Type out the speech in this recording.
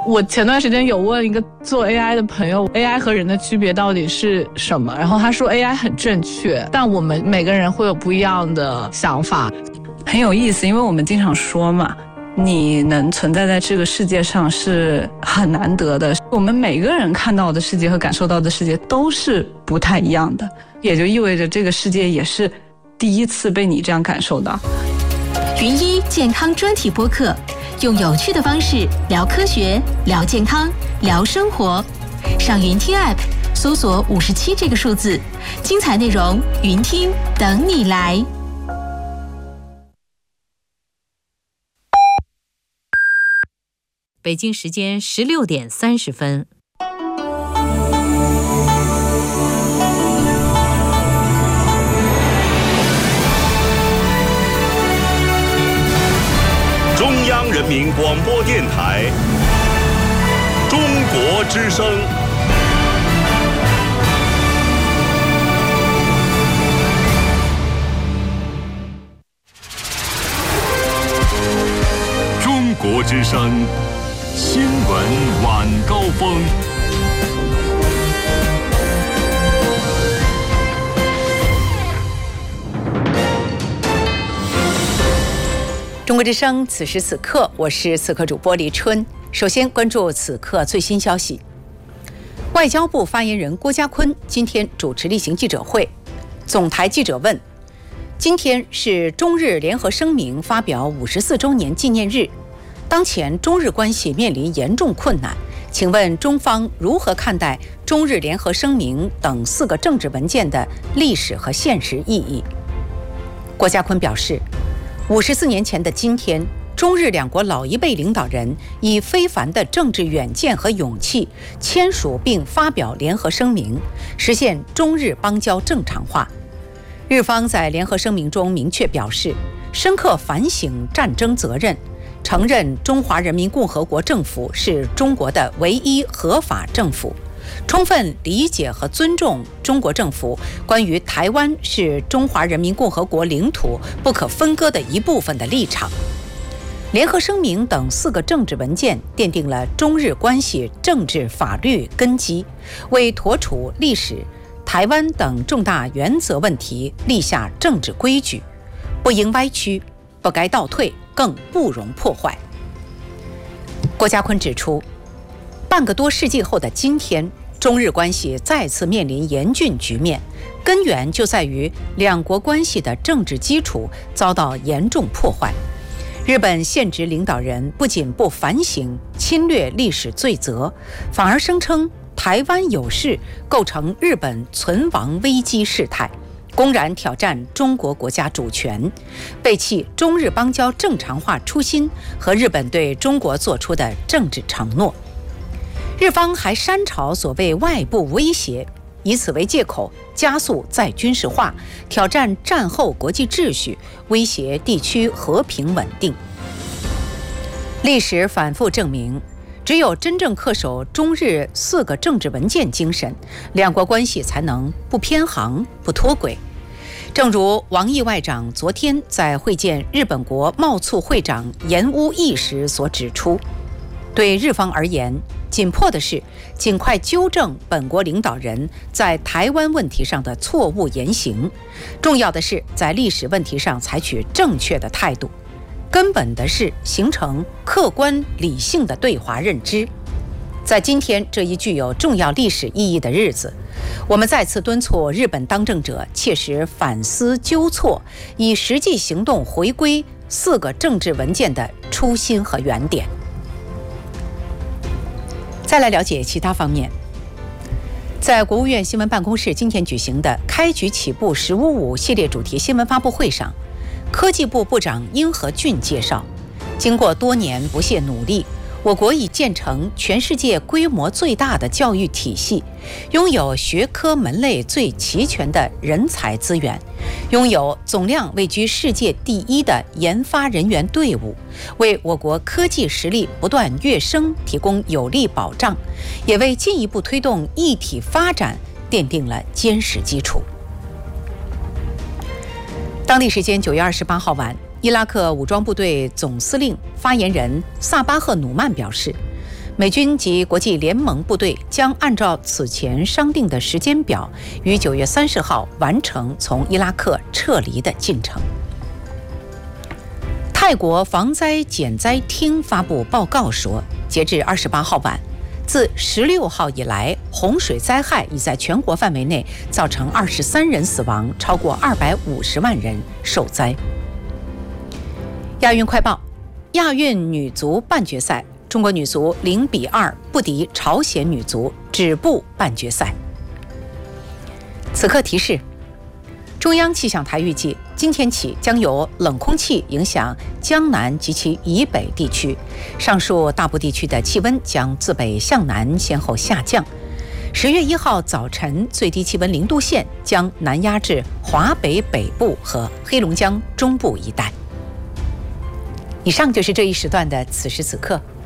我前段时间有问一个做 AI 的朋友 AI 和人的区别到底是什么，然后他说 AI 很正确，但我们每个人会有不一样的想法。 很有意思，因为我们经常说嘛，你能存在在这个世界上是很难得的，我们每个人看到的世界和感受到的世界都是不太一样的，也就意味着这个世界也是第一次被你这样感受到。 云医健康专题播客，用有趣的方式聊科学、聊健康、聊生活。上云听 App 搜索57这个数字，精彩内容云听等你来。 北京时间16点30分。 中央人民广播电台中国之声。中国之声新闻晚高峰。 中国之声，此时此刻，我是此刻主播李春。首先关注此刻最新消息。外交部发言人郭家坤今天主持例行记者会，总台记者问：今天是中日联合声明发表54周年纪念日，当前中日关系面临严重困难，请问中方如何看待中日联合声明等4个政治文件的历史和现实意义？郭家坤表示，54年前的今天，中日两国老一辈领导人以非凡的政治远见和勇气签署并发表联合声明，实现中日邦交正常化。日方在联合声明中明确表示，深刻反省战争责任，承认中华人民共和国政府是中国的唯一合法政府，充分理解和尊重中国政府关于台湾是中华人民共和国领土不可分割的一部分的立场。联合声明等4个政治文件奠定了中日关系政治法律根基，为妥处历史、台湾等重大原则问题立下政治规矩，不应歪曲，不该倒退，更不容破坏。郭家坤指出，半个多世纪后的今天，中日关系再次面临严峻局面，根源就在于两国关系的政治基础遭到严重破坏。日本现职领导人不仅不反省侵略历史罪责，反而声称台湾有事构成日本存亡危机事态，公然挑战中国国家主权，背弃中日邦交正常化初心和日本对中国做出的政治承诺。日方还煽潮所谓外部威胁，以此为借口加速再军事化，挑战战后国际秩序，威胁地区和平稳定。历史反复证明，只有真正恪守中日4个政治文件精神，两国关系才能不偏航、不脱轨。正如王毅外长昨天在会见日本国贸促会长岩屋义时所指出，对日方而言，紧迫的是尽快纠正本国领导人在台湾问题上的错误言行，重要的是在历史问题上采取正确的态度，根本的是形成客观理性的对华认知。在今天这一具有重要历史意义的日子，我们再次敦促日本当政者切实反思纠错，以实际行动回归4个政治文件的初心和原点。再来了解其他方面。在国务院新闻办公室今天举行的开局起步“15+5”系列主题新闻发布会上，科技部部长殷和俊介绍，经过多年不懈努力，我国已建成全世界规模最大的教育体系，拥有学科门类最齐全的人才资源，拥有总量位居世界第1的研发人员队伍，为我国科技实力不断跃升提供有力保障，也为进一步推动一体发展奠定了坚实基础。当地时间9月28号晚，伊拉克武装部队总司令发言人萨巴赫努曼表示， 美军及国际联盟部队将按照此前商定的时间表，于9月30号完成从伊拉克撤离的进程。泰国防灾减灾厅发布报告说，截至28号晚，自16号以来，洪水灾害已在全国范围内造成23人死亡，超过250万人受灾。亚运快报：亚运女足半决赛，中国女足0-2不敌朝鲜女足，止步半决赛。此刻提示：中央气象台预计，今天起将有冷空气影响江南及其以北地区，上述大部地区的气温将自北向南先后下降。10月1号早晨最低气温0度线将南压至华北北部和黑龙江中部一带。以上就是这一时段的此时此刻。